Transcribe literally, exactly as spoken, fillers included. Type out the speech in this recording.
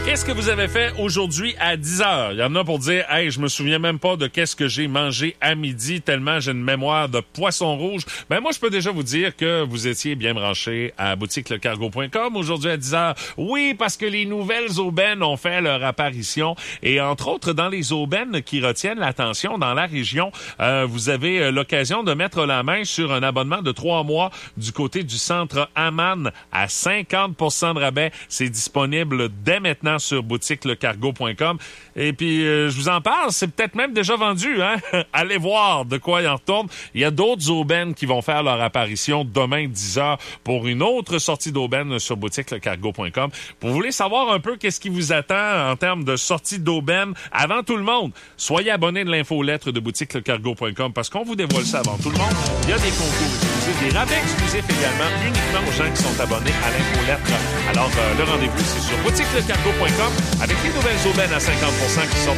Qu'est-ce que vous avez fait aujourd'hui à dix heures? Il y en a pour dire, hey, je me souviens même pas de qu'est-ce que j'ai mangé à midi tellement j'ai une mémoire de poisson rouge. Ben, moi, je peux déjà vous dire que vous étiez bien branchés à boutique le cargo point com aujourd'hui à dix heures. Oui, parce que les nouvelles aubaines ont fait leur apparition et entre autres, dans les aubaines qui retiennent l'attention dans la région, euh, vous avez l'occasion de mettre la main sur un abonnement de trois mois du côté du centre Aman à cinquante pour cent de rabais. C'est disponible dès maintenant sur boutique le cargo point com. Et puis, euh, je vous en parle, c'est peut-être même déjà vendu, hein? Allez voir de quoi il en retourne. Il y a d'autres aubaines qui vont faire leur apparition demain dix heures pour une autre sortie d'aubaine sur boutique le cargo point com. Vous voulez savoir un peu qu'est-ce qui vous attend en termes de sortie d'aubaine avant tout le monde? Soyez abonné de l'infolettre de boutique le cargo point com parce qu'on vous dévoile ça avant tout le monde. Il y a des concours exclusifs, des rabais exclusifs également, uniquement aux gens qui sont abonnés à l'infolettre. Alors, euh, le rendez-vous, c'est sur boutique le cargo point com avec les nouvelles aubaines à cinquante pour cent qui sont